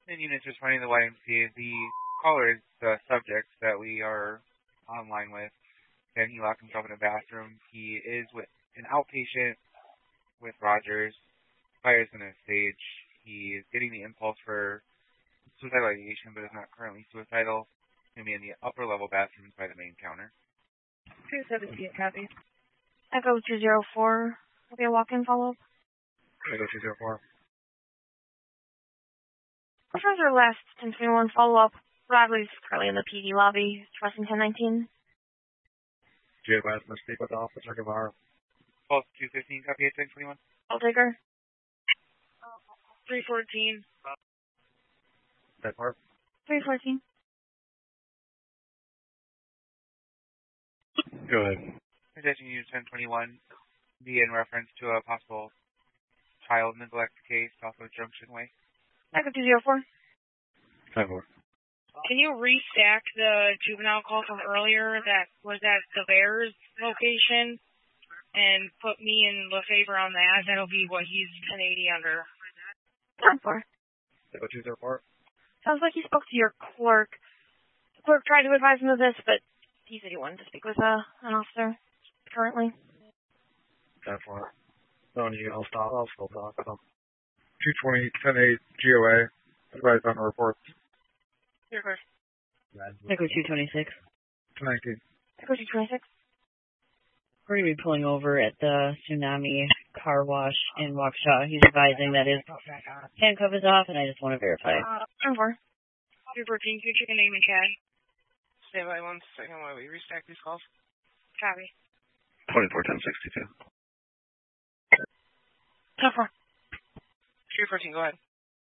And units responding to the YMCA, the caller is the subject that we are online with, and he locked himself in a bathroom. He is with an outpatient with Rogers. Fire's in a stage. He is getting the impulse for suicidal ideation, but is not currently suicidal. He's going to be in the upper level bathrooms by the main counter. 217, copy. Echo 204. Will be a walk-in follow-up. Echo 204. Further last 1021 follow-up. Bradley's currently in the PD lobby. Trusting 1019. GFS must speak with Officer Guevara. Pulse 215, copy 1021. I'll take her. 314. That part. 314. Go ahead. Attention Unit 1021, be in reference to a possible child neglect case off of Junction Way. Echo 204. 10-4. Can you restack the juvenile call from earlier that was at the Bears location and put me and LeFevre on that? That'll be what he's 1080 under. 10-4. Echo 204. Sounds like he spoke to your clerk. The clerk tried to advise him of this, but he said he wanted to speak with an officer currently. 10-4. No need, I'll stop. I'll still talk with them. 220, 10-8, GOA. Advise on the reports. Here goes. Echo 226. 1019. Echo 226. We're going to be pulling over at the Tsunami Car Wash in Waukesha. He's advising that his handcuff is off, and I just want to verify. 10-4. 314, can you check your name and CAD? Stay by 1 second while we restack these calls. Copy. 24-10-62. 10-4. 314, go ahead.